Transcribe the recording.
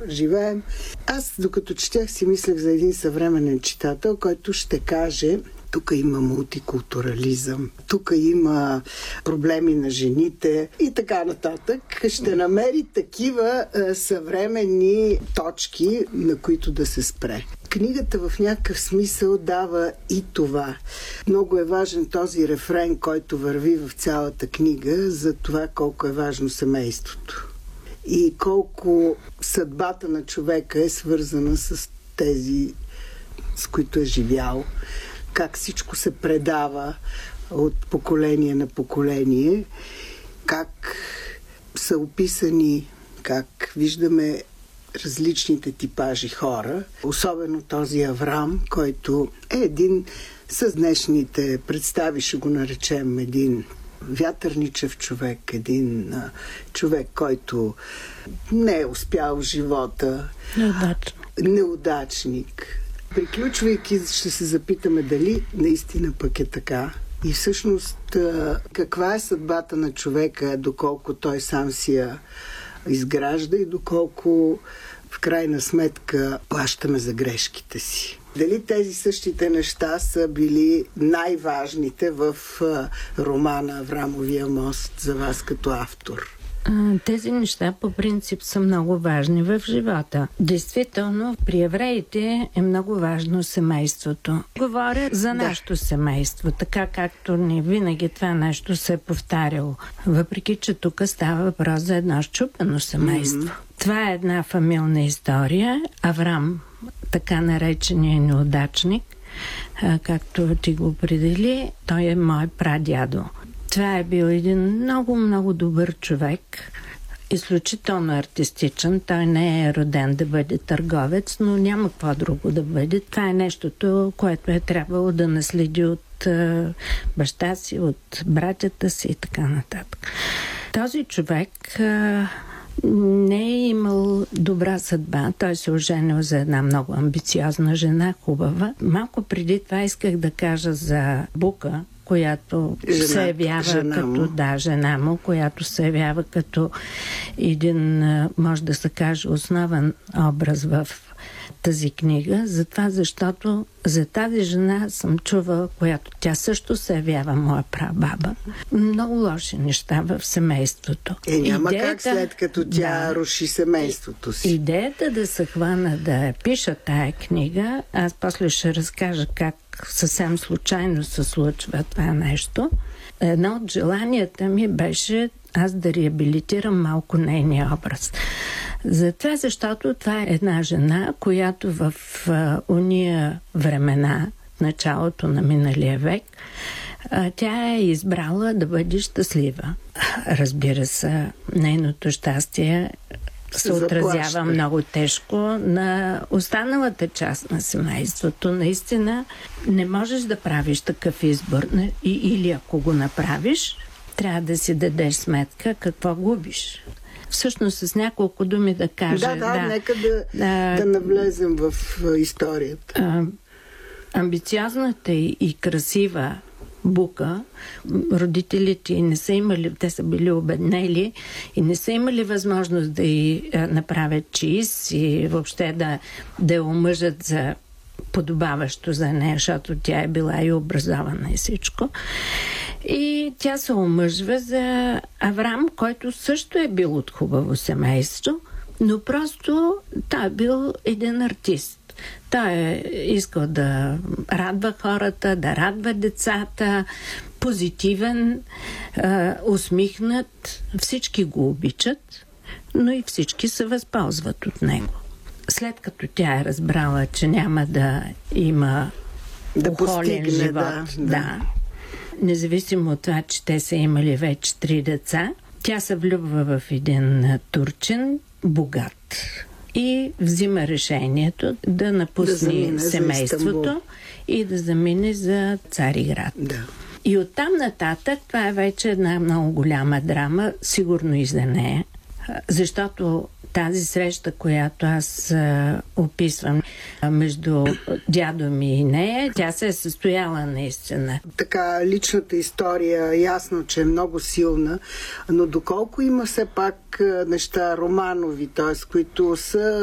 живеем. Аз, докато четях, си мислех за един съвременен читател, който ще каже: тук има мултикултурализъм, тук има проблеми на жените и така нататък. Ще намери такива съвременни точки, на които да се спре. Книгата в някакъв смисъл дава и това. Много е важен този рефрен, който върви в цялата книга, за това колко е важно семейството. И колко съдбата на човека е свързана с тези, с които е живял. Как всичко се предава от поколение на поколение. Как са описани, как виждаме различните типажи хора. Особено този Аврам, който е един, с днешните представи ще го наречем, един вятърничев човек, един човек, който не е успял в живота. Неудачник. Приключвайки, ще се запитаме дали наистина пък е така. И всъщност каква е съдбата на човека, доколко той сам си я изгражда и доколко в крайна сметка плащаме за грешките си. Дали тези същите неща са били най-важните в романа Аврамовия мост за вас като автор? Тези неща по принцип са много важни в живота. Действително, при евреите е много важно семейството. Говоря за нашето семейство, така както не винаги това нещо се е повтаряло. Въпреки че тук става въпрос за едно счупено семейство. Това е една фамилна история. Аврам, така наречения неудачник, както ти го определи, той е мой прадядо. Това е бил един много добър човек, изключително артистичен. Той не е роден да бъде търговец, но няма какво друго да бъде. Това е нещото, което е трябвало да наследи от баща си, от братята си и така нататък. Този човек не е имал добра съдба. Той се оженил за една много амбициозна жена, хубава. Малко преди това исках да кажа за Бука, която се явява жена му, която се явява като един, може да се каже, основен образ в тази книга, затова защото за тази жена съм чувала, която тя също се явява моя прабаба. Много лоши неща в семейството. Няма как след като тя руши семейството си. Идеята да се хвана да пиша тая книга, аз после ще разкажа как съвсем случайно се случва това нещо. Едно от желанията ми беше аз да реабилитирам малко нейния образ. Затова, защото това е една жена, която в уния времена, в началото на миналия век, тя е избрала да бъде щастлива. Разбира се, нейното щастие се отразява много тежко на останалата част на семейството. Наистина не можеш да правиш такъв избор. Или ако го направиш, трябва да си дадеш сметка какво губиш. Всъщност с няколко думи да кажа. Нека да навлезем в историята. Амбициозната и красива Бука, родителите не са имали, те са били обеднели и не са имали възможност да й направят чиз и въобще да я омъжат за подобаващо за нея, защото тя е била и образована и всичко. И тя се омъжва за Аврам, който също е бил от хубаво семейство, но просто той е бил един артист. Той е искал да радва хората, да радва децата, позитивен, усмихнат. Всички го обичат, но и всички се възползват от него. След като тя е разбрала, че няма да има ухолен живот, независимо от това, че те са имали вече 3 деца, тя се влюбва в един турчин, богат. И взима решението да напусне семейството и да замине за Цариград. И оттам нататък това е вече една много голяма драма, сигурно и за нея, защото тази среща, която аз описвам между дядо ми и нея, тя се е състояла наистина. Така, личната история ясно, че е много силна, но доколко има все пак неща романови, т.е. които са